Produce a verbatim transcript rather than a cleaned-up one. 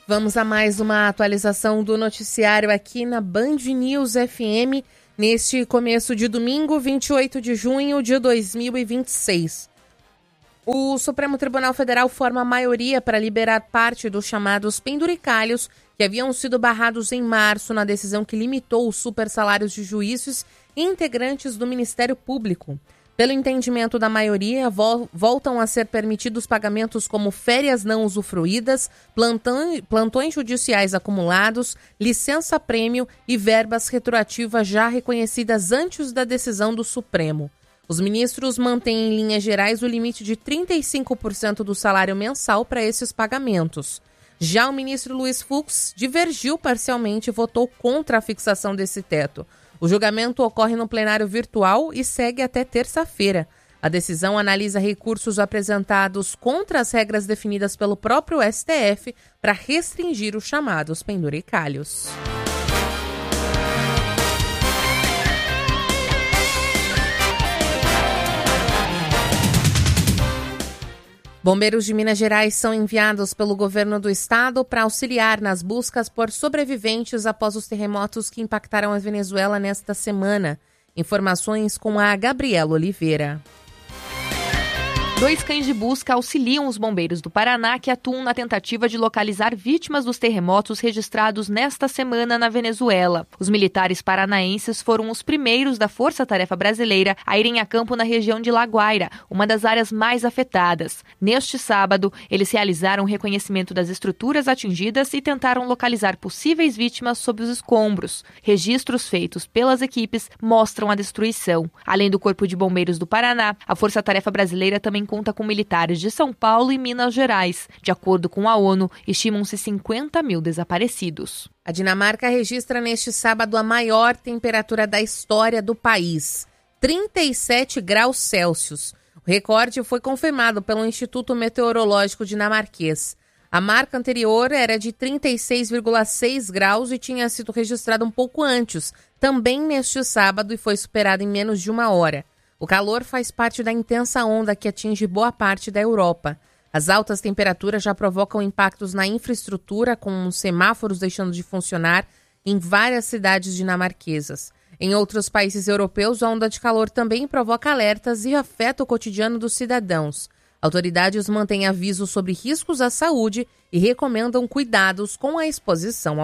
Vamos a mais uma atualização do noticiário aqui na Band News F M, neste começo de domingo, vinte e oito de junho de dois mil e vinte e seis. O Supremo Tribunal Federal forma a maioria para liberar parte dos chamados penduricalhos que haviam sido barrados em março na decisão que limitou os supersalários de juízes e integrantes do Ministério Público. Pelo entendimento da maioria, vol- voltam a ser permitidos pagamentos como férias não usufruídas, plantão- plantões judiciais acumulados, licença-prêmio e verbas retroativas já reconhecidas antes da decisão do Supremo. Os ministros mantêm em linhas gerais o limite de trinta e cinco por cento do salário mensal para esses pagamentos. Já o ministro Luiz Fux divergiu parcialmente e votou contra a fixação desse teto. O julgamento ocorre no plenário virtual e segue até terça-feira. A decisão analisa recursos apresentados contra as regras definidas pelo próprio S T F para restringir os chamados penduricalhos. Bombeiros de Minas Gerais são enviados pelo governo do estado para auxiliar nas buscas por sobreviventes após os terremotos que impactaram a Venezuela nesta semana. Informações com a Gabriela Oliveira. Dois cães de busca auxiliam os bombeiros do Paraná que atuam na tentativa de localizar vítimas dos terremotos registrados nesta semana na Venezuela. Os militares paranaenses foram os primeiros da Força Tarefa Brasileira a irem a campo na região de La Guaira, uma das áreas mais afetadas. Neste sábado, eles realizaram o reconhecimento das estruturas atingidas e tentaram localizar possíveis vítimas sob os escombros. Registros feitos pelas equipes mostram a destruição. Além do Corpo de Bombeiros do Paraná, a Força Tarefa Brasileira também conta com militares de São Paulo e Minas Gerais. De acordo com a ONU, estimam-se cinquenta mil desaparecidos. A Dinamarca registra neste sábado a maior temperatura da história do país, trinta e sete graus Celsius. O recorde foi confirmado pelo Instituto Meteorológico Dinamarquês. A marca anterior era de trinta e seis vírgula seis graus e tinha sido registrada um pouco antes, também neste sábado, e foi superada em menos de uma hora. O calor faz parte da intensa onda que atinge boa parte da Europa. As altas temperaturas já provocam impactos na infraestrutura, com semáforos deixando de funcionar em várias cidades dinamarquesas. Em outros países europeus, a onda de calor também provoca alertas e afeta o cotidiano dos cidadãos. Autoridades mantêm avisos sobre riscos à saúde e recomendam cuidados com a exposição